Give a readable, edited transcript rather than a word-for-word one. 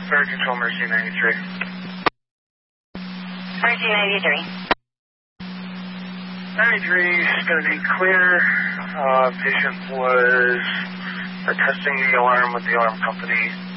Fire Control, Mercy 93. Mercy 93. 93 is going to be clear. Patient was testing the alarm with the alarm company.